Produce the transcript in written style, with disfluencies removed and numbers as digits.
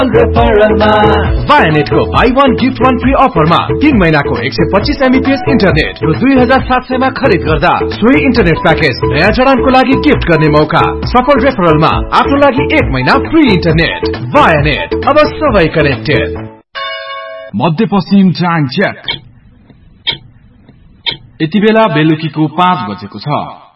Vianet को buy one gift one free offer मा 3 महिनाको 125 Mbps इन्टरनेट र 2700 मा खरिद गर्दा सोही इन्टरनेट प्याकेज नयाँ जडानको लागि गिफ्ट गर्ने मौका। सफल रेफरल मा आफ्नो लागि 1 महिना फ्री इन्टरनेट। Vianet, अब सबै कनेक्टेड। मध्यपश्चिम टाइम चेक। यति बेला बेलुकीको 5 बजेको छ।